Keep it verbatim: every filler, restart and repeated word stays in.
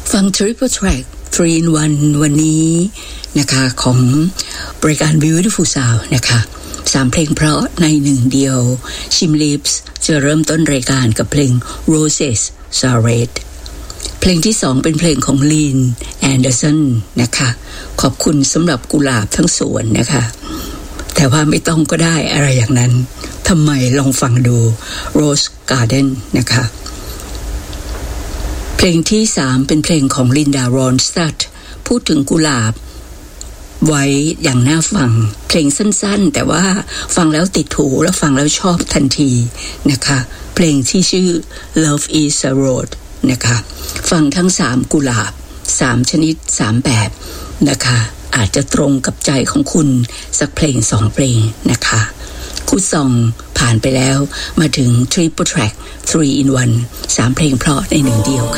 ฟัง Triple Track ทรี in วัน วันนี้นะคะของรายการ Beautiful Sound นะคะสามเพลงเพราะในหนึ่งเดียว Chim Lips จะเริ่มต้นรายการกับเพลง Roses Sared เพลงที่สองเป็นเพลงของ Lynn Anderson นะคะขอบคุณสำหรับกุหลาบทั้งสวนนะคะแต่ว่าไม่ต้องก็ได้อะไรอย่างนั้นทำไมลองฟังดู Rose Garden นะคะเพลงที่สามเป็นเพลงของ Linda Ronstadt พูดถึงกุหลาบไว้อย่างน่าฟังเพลงสั้นๆแต่ว่าฟังแล้วติดหูและฟังแล้วชอบทันทีนะคะเพลงที่ชื่อ Love is a Road นะคะฟังทั้งสามกุหลาบสามชนิดสามแบบนะคะอาจจะตรงกับใจของคุณสักเพลงสองเพลงนะคะคู่ซองผ่านไปแล้วมาถึง Triple Track ทรี in วัน สามเพลงเพราะในหนึ่งเดียวค่ะ